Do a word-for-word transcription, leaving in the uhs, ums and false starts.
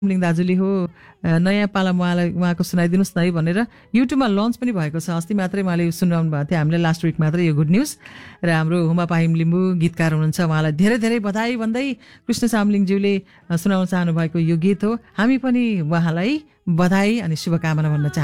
लिङ दाजुले हो नयाँ पाला उहाँलाई उहाँको सुनाइदिनुहोस् न है भनेर युट्युबमा लन्च पनि भएको छ। अस्ति मात्रै उहाँले सुनाउनु भएको थियो हामीले लास्ट विक मात्रै यो गुड न्युज। र हाम्रो हुमा पाहिम लिम्बू गीतकार हुनुहुन्छ, उहाँलाई धेरै धेरै बधाई भन्दै कृष्ण सामलिङज्यूले सुनाउन चाहनु भएको यो गीत हो। हामी पनि उहाँलाई बधाई अनि शुभकामना भन्न चाहन्छौँ।